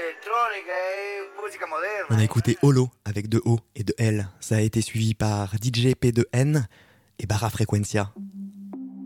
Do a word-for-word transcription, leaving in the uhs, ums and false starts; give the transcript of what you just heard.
On a écouté Holo avec deux O et deux L. Ça a été suivi par D J P deux N et Barra Frequencia